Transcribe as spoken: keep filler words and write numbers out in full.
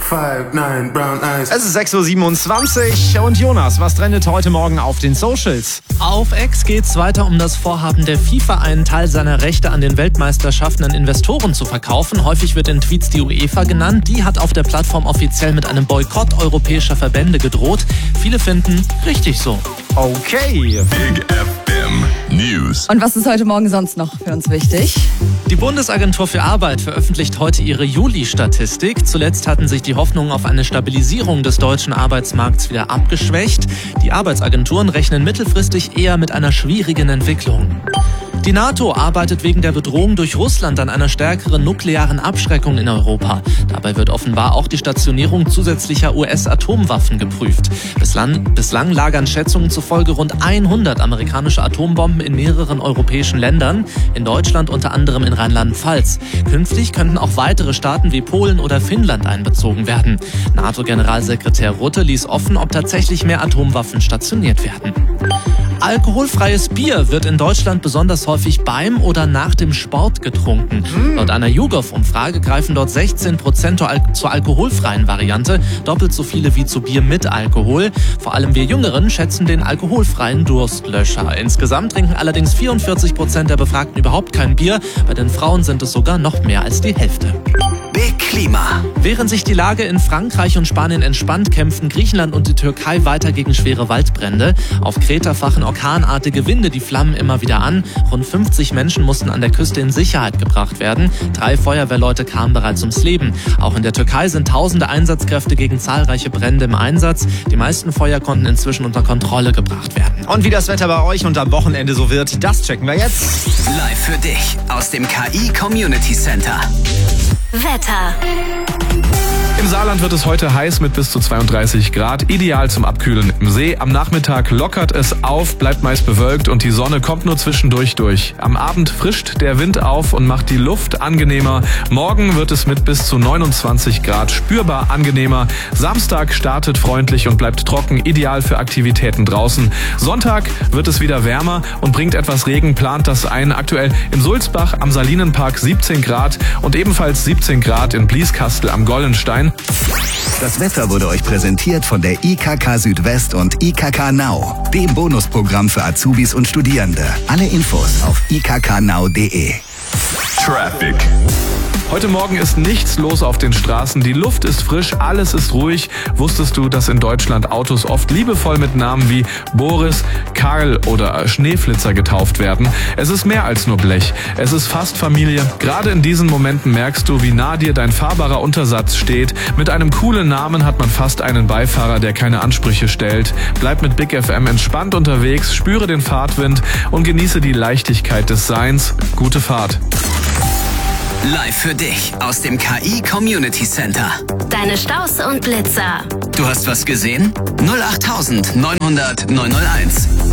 five, nine, brown eyes. Es ist sechs Uhr siebenundzwanzig und Jonas, was trendet heute Morgen auf den Socials? Auf X geht's weiter um das Vorhaben der FIFA, einen Teil seiner Rechte an den Weltmeisterschaften an Investoren zu verkaufen. Häufig wird in Tweets die UEFA genannt. Die hat auf der Plattform offiziell mit einem Boykott europäischer Verbände gedroht. Viele finden, richtig so. Okay. Big F M News. Und was ist heute Morgen sonst noch für uns wichtig? Die Bundesagentur für Arbeit veröffentlicht heute ihre Juli-Statistik. Zuletzt hatten sich die Hoffnungen auf eine Stabilisierung des deutschen Arbeitsmarkts wieder abgeschwächt. Die Arbeitsagenturen rechnen mittelfristig eher mit einer schwierigen Entwicklung. Die NATO arbeitet wegen der Bedrohung durch Russland an einer stärkeren nuklearen Abschreckung in Europa. Dabei wird offenbar auch die Stationierung zusätzlicher U S-Atomwaffen geprüft. Bislang, bislang lagern Schätzungen zufolge rund hundert amerikanische Atombomben in mehreren europäischen Ländern, in Deutschland unter anderem in Rheinland-Pfalz. Künftig könnten auch weitere Staaten wie Polen oder Finnland einbezogen werden. NATO-Generalsekretär Rutte ließ offen, ob tatsächlich mehr Atomwaffen stationiert werden. Alkoholfreies Bier wird in Deutschland besonders häufig beim oder nach dem Sport getrunken. Mm. Laut einer YouGov-Umfrage greifen dort sechzehn Prozent zur alkoholfreien Variante, doppelt so viele wie zu Bier mit Alkohol. Vor allem wir Jüngeren schätzen den alkoholfreien Durstlöscher. Insgesamt trinken allerdings vierundvierzig Prozent der Befragten überhaupt kein Bier. Bei den Frauen sind es sogar noch mehr als die Hälfte. Big Klima. Während sich die Lage in Frankreich und Spanien entspannt, kämpfen Griechenland und die Türkei weiter gegen schwere Waldbrände. Auf Kreta fachen orkanartige Winde die Flammen immer wieder an. Rund fünfzig Menschen mussten an der Küste in Sicherheit gebracht werden. Drei Feuerwehrleute kamen bereits ums Leben. Auch in der Türkei sind tausende Einsatzkräfte gegen zahlreiche Brände im Einsatz. Die meisten Feuer konnten inzwischen unter Kontrolle gebracht werden. Und wie das Wetter bei euch und am Wochenende so wird, das checken wir jetzt. Live für dich aus dem K I Community Center. Wetter. Im Saarland wird es heute heiß mit bis zu zweiunddreißig Grad, ideal zum Abkühlen im See. Am Nachmittag lockert es auf, bleibt meist bewölkt und die Sonne kommt nur zwischendurch durch. Am Abend frischt der Wind auf und macht die Luft angenehmer. Morgen wird es mit bis zu neunundzwanzig Grad spürbar angenehmer. Samstag startet freundlich und bleibt trocken, ideal für Aktivitäten draußen. Sonntag wird es wieder wärmer und bringt etwas Regen, plant das ein. Aktuell in Sulzbach am Salinenpark siebzehn Grad und ebenfalls siebzehn Grad in Blieskastel am Gollenstein. Das Wetter wurde euch präsentiert von der I K K Südwest und I K K Now, dem Bonusprogramm für Azubis und Studierende. Alle Infos auf i k k now punkt d e. Traffic. Heute Morgen ist nichts los auf den Straßen, die Luft ist frisch, alles ist ruhig. Wusstest du, dass in Deutschland Autos oft liebevoll mit Namen wie Boris, Karl oder Schneeflitzer getauft werden? Es ist mehr als nur Blech, es ist fast Familie. Gerade in diesen Momenten merkst du, wie nah dir dein fahrbarer Untersatz steht. Mit einem coolen Namen hat man fast einen Beifahrer, der keine Ansprüche stellt. Bleib mit Big F M entspannt unterwegs, spüre den Fahrtwind und genieße die Leichtigkeit des Seins. Gute Fahrt. Live für dich aus dem K I Community Center. Deine Staus und Blitzer. Du hast was gesehen? null acht neunhundert neunhunderteins.